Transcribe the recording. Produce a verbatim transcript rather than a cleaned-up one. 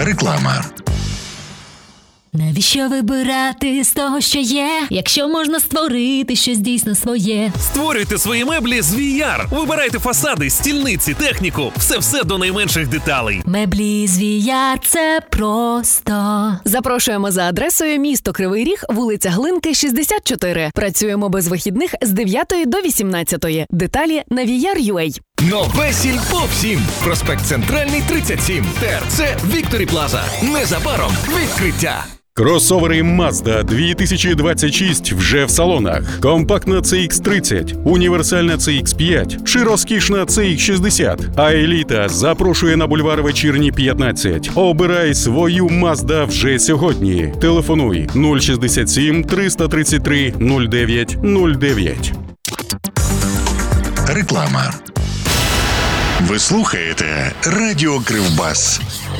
Реклама. Навіщо вибирати з того, що є, якщо можна створити щось дійсно своє? Створюйте свої меблі з ві ар. Вибирайте фасади, стільниці, техніку. Все-все до найменших деталей. Меблі з ві ар – це просто. Запрошуємо за адресою місто Кривий Ріг, вулиця Глинки, шістдесят чотири. Працюємо без вихідних з дев'ятої до вісімнадцятої. Деталі на ві ар крапка ю а. Нове Сільпо всім. Проспект Центральний, тридцять сім. ТРЦ Вікторі Плаза. Незабаром відкриття. Кросовери Mazda дві тисячі двадцять шість вже в салонах. Компактна це ікс тридцять, універсальна це ікс п'ять, чи розкішна це ікс шістдесят. А еліта запрошує на бульвар Вечірній п'ятнадцять. Обирай свою Mazda вже сьогодні. Телефонуй нуль шістдесят сім триста тридцять три нуль дев'ять нуль дев'ять. Реклама. Ви слухаєте Радіо Кривбас.